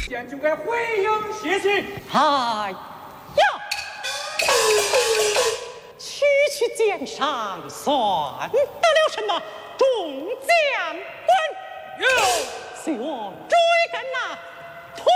现就该回应谢谢。 哎呀，区区剑伤算得了什么众将官？ 有， 随我追赶那